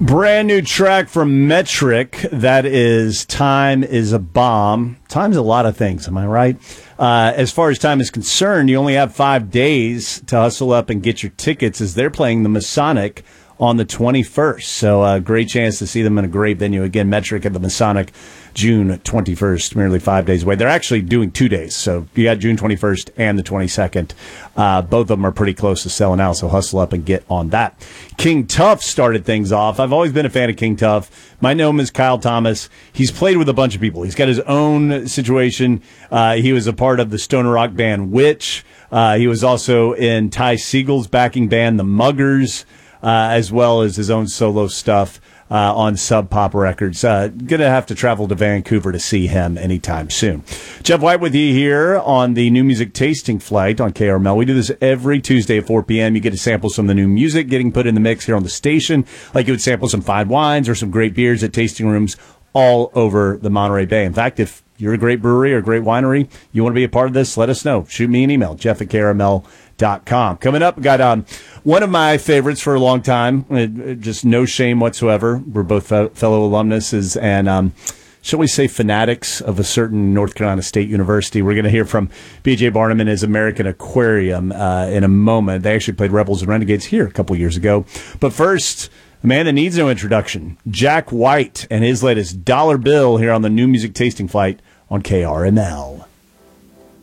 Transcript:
Brand new track from Metric. That is Time is a Bomb. Time's a lot of things, am I right? As far as time is concerned, you only have 5 days to hustle up and get your tickets as they're playing the Masonic on the 21st. So a great chance to see them in a great venue. Again, Metric at the Masonic, June 21st, merely 5 days away. They're actually doing 2 days. So you got June 21st and the 22nd. Both of them are pretty close to selling out, so hustle up and get on that. King Tuff started things off. I've always been a fan of King Tuff. My name is Kyle Thomas. He's played with a bunch of people. He's got his own situation. He was a part of the stoner rock band Witch. He was also in Ty Siegel's backing band, The Muggers, as well as his own solo stuff on Sub Pop Records. Going to have to travel to Vancouver to see him anytime soon. Jeff White with you here on the New Music Tasting Flight on KRML. We do this every Tuesday at 4 p.m. You get to sample some of the new music getting put in the mix here on the station, like you would sample some fine wines or some great beers at tasting rooms all over the Monterey Bay. In fact, if you're a great brewery or a great winery, you want to be a part of this, let us know. Shoot me an email, jeff@krml.com. Coming up, we got one of my favorites for a long time, just no shame whatsoever. We're both fellow alumnuses and, shall we say, fanatics of a certain North Carolina State University. We're going to hear from B.J. Barnum and his American Aquarium in a moment. They actually played Rebels and Renegades here a couple years ago. But first, a man that needs no introduction, Jack White and his latest Dollar Bill here on the New Music Tasting Flight on KRML.